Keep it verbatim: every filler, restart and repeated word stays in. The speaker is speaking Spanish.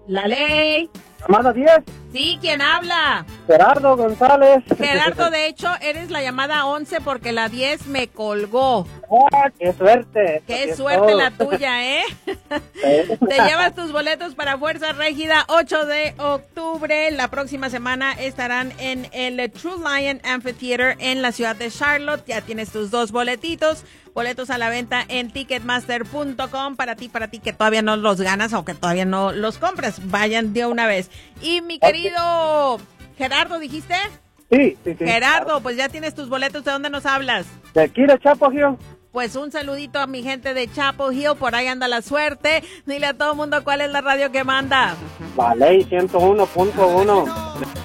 La ley. Llamada diez. Sí, ¿quién habla? Gerardo González. Gerardo, de hecho, eres la llamada once porque la diez me colgó. ¡Ah, qué suerte! ¡Qué suerte la tuya, eh! Te llevas tus boletos para Fuerza Régida ocho de octubre. La próxima semana estarán en el True Lion Amphitheater en la ciudad de Charlotte. Ya tienes tus dos boletitos. Boletos a la venta en ticketmaster punto com para ti, para ti que todavía no los ganas o que todavía no los compras. Vayan de una vez. Y mi querido Gerardo, ¿dijiste? Sí, sí, sí. Gerardo, pues ya tienes tus boletos. ¿De dónde nos hablas? De aquí de Chapel Hill. Pues un saludito a mi gente de Chapel Hill, por ahí anda la suerte. Dile a todo mundo cuál es la radio que manda. La ley ciento uno punto uno.